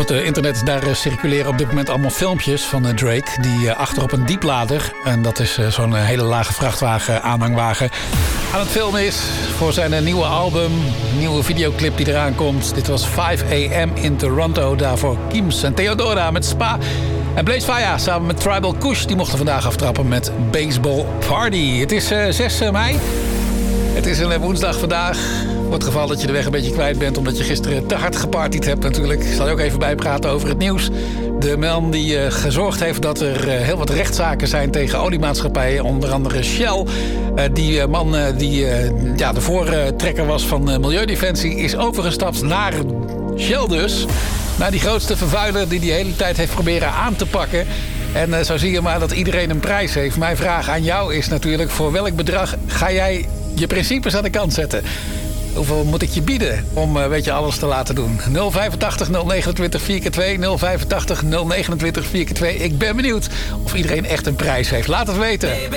het internet, daar circuleren op dit moment allemaal filmpjes van Drake. Die achterop een dieplader, en dat is zo'n hele lage vrachtwagen, aanhangwagen, aan het filmen is voor zijn nieuwe album. Een nieuwe videoclip die eraan komt. Dit was 5 AM in Toronto. Daarvoor Kiems en Theodora met Spa. En Blaze Faya samen met Tribal Kush, die mochten vandaag aftrappen met Baseball Party. Het is 6 mei. Het is een woensdag vandaag. Voor het geval dat je de weg een beetje kwijt bent omdat je gisteren te hard gepartied hebt natuurlijk. Ik zal je ook even bijpraten over het nieuws. De man die gezorgd heeft dat er heel wat rechtszaken zijn tegen oliemaatschappijen. Onder andere Shell. Die man die de voortrekker was van Milieudefensie is overgestapt naar Shell dus. Naar die grootste vervuiler die hele tijd heeft proberen aan te pakken. En zo zie je maar dat iedereen een prijs heeft. Mijn vraag aan jou is natuurlijk, voor welk bedrag ga jij je principes aan de kant zetten? Hoeveel moet ik je bieden om alles te laten doen? 085 029 4x2, 085 029 4x2. Ik ben benieuwd of iedereen echt een prijs heeft. Laat het weten.